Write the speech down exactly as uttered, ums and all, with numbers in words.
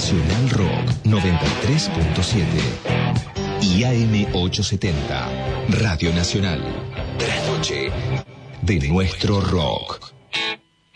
Nacional Rock noventa y tres punto siete y A M ochocientos setenta, Radio Nacional. De la noche, de nuestro rock.